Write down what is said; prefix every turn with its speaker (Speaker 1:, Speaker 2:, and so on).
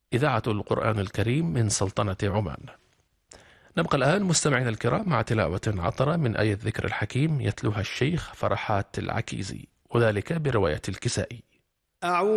Speaker 1: إذاعة القرآن الكريم من سلطنة عمان. نبقى الآن مستمعينا الكرام مع تلاوة عطرة من آية الذكر الحكيم يتلوها الشيخ فرحات العكيزي، وذلك برواية الكسائي.
Speaker 2: أعوذ